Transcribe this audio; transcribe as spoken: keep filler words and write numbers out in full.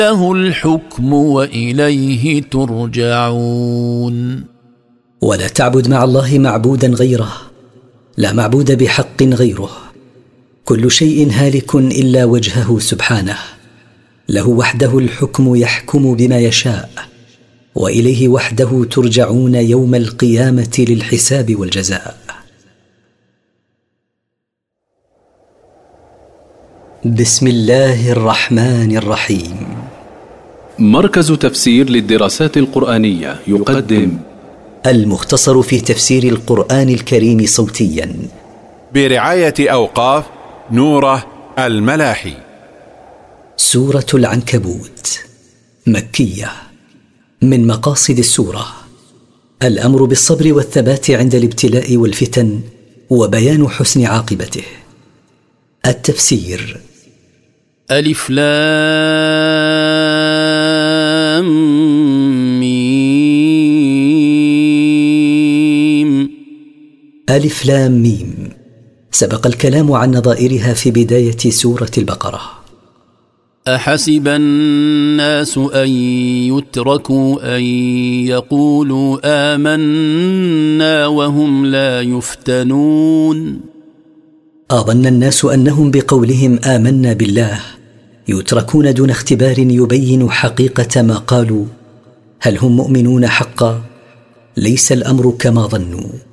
له الحكم وإليه ترجعون. ولا تعبد مع الله معبودا غيره، لا معبود بحق غيره. كل شيء هالك إلا وجهه سبحانه، له وحده الحكم يحكم بما يشاء، وإليه وحده ترجعون يوم القيامة للحساب والجزاء. بسم الله الرحمن الرحيم. مركز تفسير للدراسات القرآنية يقدم المختصر في تفسير القرآن الكريم صوتيا برعاية أوقاف نوره الملاحي. سورة العنكبوت مكية. من مقاصد السورة الأمر بالصبر والثبات عند الابتلاء والفتن، وبيان حسن عاقبته. التفسير: ألف لام ميم. ألف لام ميم. سبق الكلام عن نظائرها في بداية سورة البقرة. أحسب الناس أن يتركوا أن يقولوا آمنا وهم لا يفتنون. أظن الناس أنهم بقولهم آمنا بالله يتركون دون اختبار يبين حقيقة ما قالوا. هل هم مؤمنون حقا؟ ليس الأمر كما ظنوا.